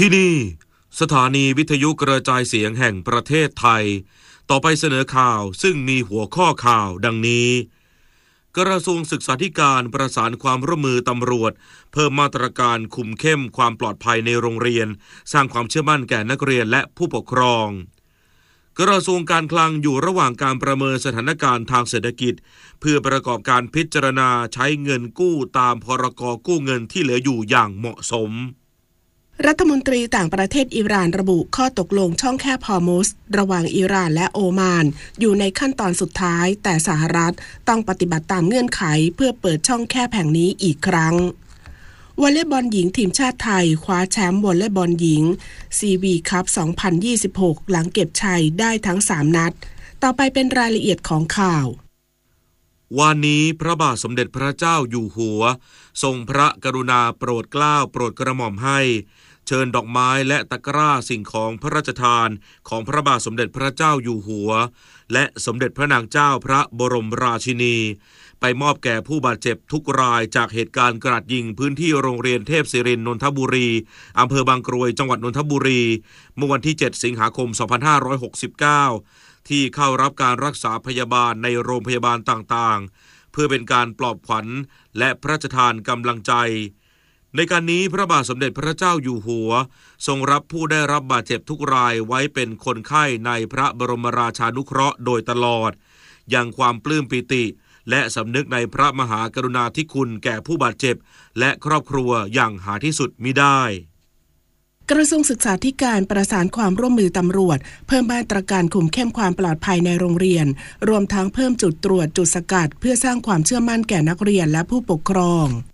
ที่นี่สถานีวิทยุกระจายเสียงแห่งประเทศไทยต่อไปเสนอข่าวซึ่งมีหัวข้อข่าวดังนี้กระทรวงศึกษาธิการประสานความร่วมมือตำรวจเพิ่มมาตรการคุมเข้มความปลอดภัยในโรงเรียนสร้างความเชื่อมั่นแก่นักเรียนและผู้ปกครองกระทรวงการคลังอยู่ระหว่างการประเมินสถานการณ์ทางเศรษฐกิจเพื่อประกอบการพิจารณาใช้เงินกู้ตามพรก.กู้เงินที่เหลืออยู่อย่างเหมาะสมรัฐมนตรีต่างประเทศอิหร่านระบุข้อตกลงช่องแคบฮอร์มุซระหว่างอิหร่านและโอมานอยู่ในขั้นตอนสุดท้ายแต่สหรัฐต้องปฏิบัติตามเงื่อนไขเพื่อเปิดช่องแคบแห่งนี้อีกครั้งวอลเลย์บอลหญิงทีมชาติไทยคว้าแชมป์วอลเลย์บอลหญิง CV คัพ 2026 หลังเก็บชัยได้ทั้ง3นัดต่อไปเป็นรายละเอียดของข่าววันนี้พระบาทสมเด็จพระเจ้าอยู่หัวทรงพระกรุณาโปรดเกล้าโปรดกระหม่อมให้เชิญดอกไม้และตะกร้าสิ่งของพระราชทานของพระบาทสมเด็จพระเจ้าอยู่หัวและสมเด็จพระนางเจ้าพระบรมราชินีไปมอบแก่ผู้บาดเจ็บทุกรายจากเหตุการณ์กราดยิงพื้นที่โรงเรียนเทพศิรินทร์นนทบุรีอำเภอบางกรวยจังหวัดนนทบุรีเมื่อวันที่7สิงหาคม2569ที่เข้ารับการรักษาพยาบาลในโรงพยาบาลต่างๆเพื่อเป็นการปลอบขวัญและพระราชทานกำลังใจในการนี้พระบาทสมเด็จพระเจ้าอยู่หัวทรงรับผู้ได้รับบาดเจ็บทุกรายไว้เป็นคนไข้ในพระบรมราชานุเคราะห์โดยตลอดยังความปลื้มปิติและสำนึกในพระมหากรุณาธิคุณแก่ผู้บาดเจ็บและครอบครัวอย่างหาที่สุดมิได้กระทรวงศึกษาธิการประสานความร่วมมือตำรวจเพิ่มมาตรการคุมเข้มความปลอดภัยในโรงเรียนรวมทั้งเพิ่มจุดตรวจจุดสกัดเพื่อสร้างความเชื่อมั่นแก่นักเรียนและผู้ปกครอง